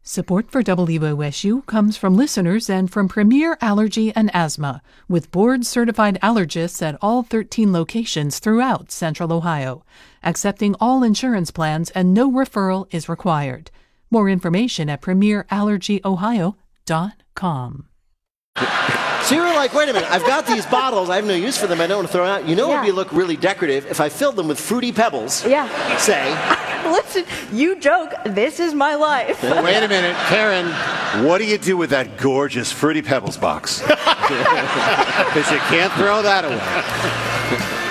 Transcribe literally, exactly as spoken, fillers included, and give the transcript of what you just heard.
Support for W O S U comes from listeners and from Premier Allergy and Asthma, with board-certified allergists at all thirteen locations throughout Central Ohio, accepting all insurance plans and no referral is required. More information at premier allergy ohio dot com. So you were like, wait a minute, I've got these bottles, I have no use for them, I don't want to throw them out. You know, Yeah. it would be look really decorative if I filled them with Fruity Pebbles. Yeah. Say. Listen, you joke, this is my life. Wait a minute, Karen, what do you do with that gorgeous Fruity Pebbles box? Because you can't throw that away.